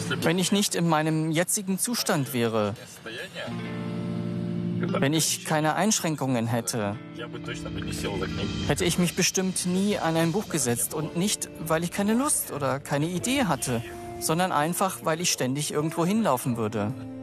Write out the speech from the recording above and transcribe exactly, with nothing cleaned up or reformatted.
Wenn ich nicht in meinem jetzigen Zustand wäre, wenn ich keine Einschränkungen hätte, hätte ich mich bestimmt nie an ein Buch gesetzt. Und nicht, weil ich keine Lust oder keine Idee hatte, sondern einfach, weil ich ständig irgendwo hinlaufen würde.